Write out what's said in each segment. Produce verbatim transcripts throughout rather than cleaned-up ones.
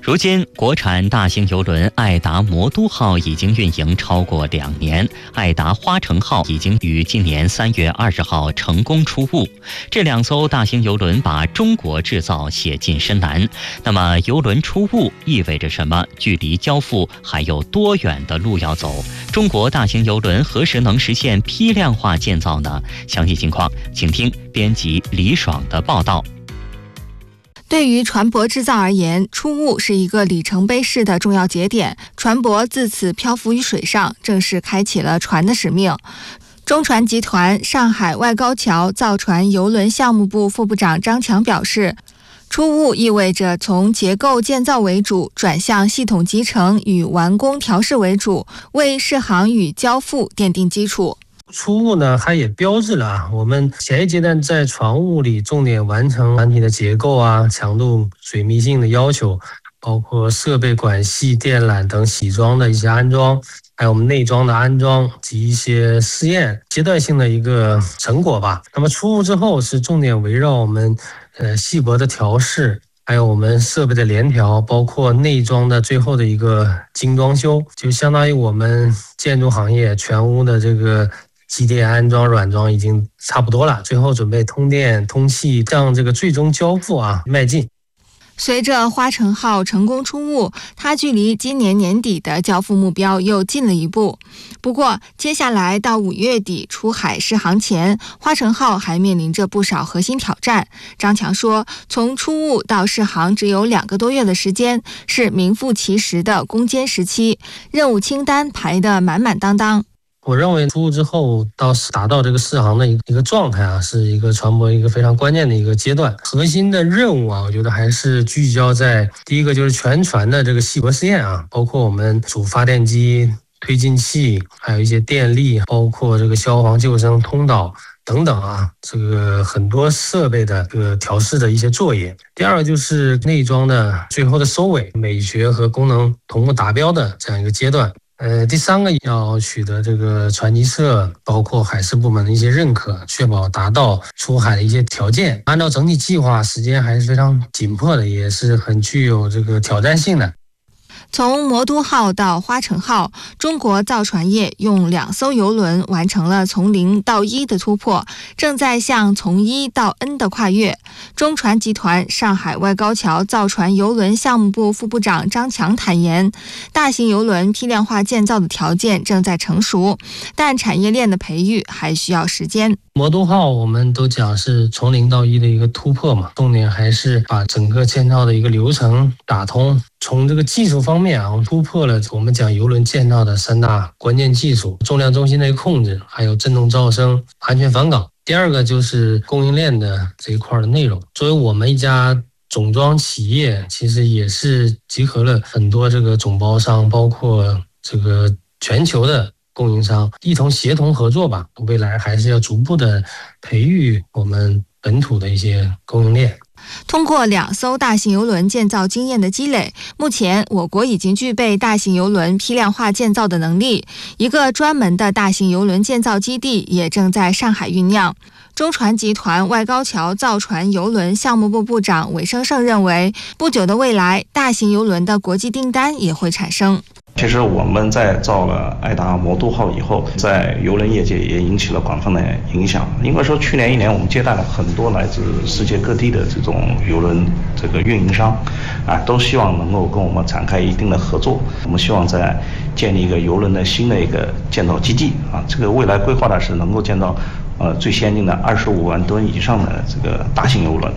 如今，国产大型邮轮爱达魔都号已经运营超过两年，爱达花城号已经于今年三月二十号成功出坞。这两艘大型邮轮把中国制造写进深蓝。那么，邮轮出坞意味着什么？距离交付还有多远的路要走？中国大型邮轮何时能实现批量化建造呢？详细情况，请听编辑李爽的报道。 对于船舶制造而言，出坞是一个里程碑式的重要节点，船舶自此漂浮于水上，正式开启了船的使命。中船集团上海外高桥造船邮轮项目部副部长张强表示，出坞意味着从结构建造为主，转向系统集成与完工调试为主，为试航与交付奠定基础。 出坞呢，它也标志了啊，我们前一阶段在船坞里重点完成船体的结构啊、强度、水密性的要求，包括设备管系、电缆等洗装的一些安装，还有我们内装的安装及一些试验阶段性的一个成果吧。那么出坞之后是重点围绕我们呃细薄的调试，还有我们设备的联调，包括内装的最后的一个精装修，就相当于我们建筑行业全屋的这个机电安装、软装已经差不多了，最后准备通电、通气，向这个最终交付啊迈进。 随着花城号成功出坞，它距离今年年底的交付目标又近了一步。不过，接下来到五月底出海试航前，花城号还面临着不少核心挑战。张强说，从出坞到试航只有两个多月的时间，是名副其实的攻坚时期，任务清单排得满满当当。 我认为出坞之后到达到这个试航的一个状态啊，是一个船舶一个非常关键的一个阶段。核心的任务啊，我觉得还是聚焦在第一个就是全船的这个细薄试验啊，包括我们主发电机、推进器，还有一些电力，包括这个消防救生通道等等啊，这个很多设备的这个调试的一些作业。第二个就是内装的最后的收尾，美学和功能同步达标的这样一个阶段。呃，第三个要取得这个船级社包括海事部门的一些认可，确保达到出海的一些条件。按照整体计划，时间还是非常紧迫的，也是很具有这个挑战性的。 从魔都号到花城号，中国造船业用两艘邮轮完成了从零到一的突破，正在向从一到 N 的跨越。中船集团上海外高桥造船邮轮项目部副部长张强坦言，大型邮轮批量化建造的条件正在成熟，但产业链的培育还需要时间。 魔都号我们都讲是从零到一的一个突破嘛，重点还是把整个建造的一个流程打通。从这个技术方面啊，我们突破了我们讲邮轮建造的三大关键技术：重量中心的一个控制，还有振动噪声、安全返岗。第二个就是供应链的这一块的内容。作为我们一家总装企业，其实也是集合了很多这个总包商，包括这个全球的供应商，一同协同合作吧。未来还是要逐步的培育我们本土的一些供应链。 通过两艘大型邮轮建造经验的积累，目前我国已经具备大型邮轮批量化建造的能力。一个专门的大型邮轮建造基地也正在上海酝酿。中船集团外高桥造船邮轮项目部部长韦生胜认为，不久的未来，大型邮轮的国际订单也会产生。 其实我们在造了爱达魔都号以后，在邮轮业界也引起了广泛的影响。应该说，去年一年我们接待了很多来自世界各地的这种邮轮这个运营商，啊，都希望能够跟我们展开一定的合作。我们希望在建立一个邮轮的新的一个建造基地啊，这个未来规划的是能够建造呃最先进的二十五万吨以上的这个大型邮轮。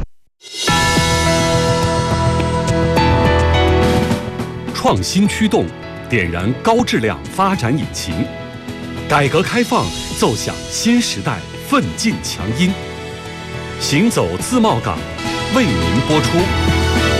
创新驱动。点燃高质量发展引擎，改革开放奏响新时代奋进强音。行走自贸港为您播出。